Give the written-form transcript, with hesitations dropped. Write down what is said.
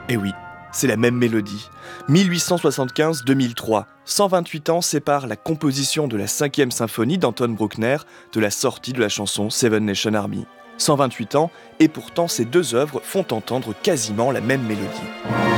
Et oui, c'est la même mélodie. 1875-2003, 128 ans séparent la composition de la 5e symphonie d'Anton Bruckner de la sortie de la chanson Seven Nation Army. 128 ans, et pourtant ces deux œuvres font entendre quasiment la même mélodie.